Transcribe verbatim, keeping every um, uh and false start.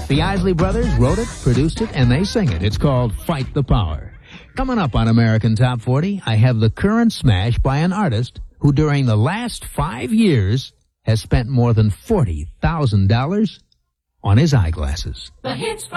The Isley Brothers wrote it, produced it, and they sing it. It's called Fight the Power. Coming up on American Top forty, I have the current smash by an artist who during the last five years has spent more than forty thousand dollars on his eyeglasses. The hits from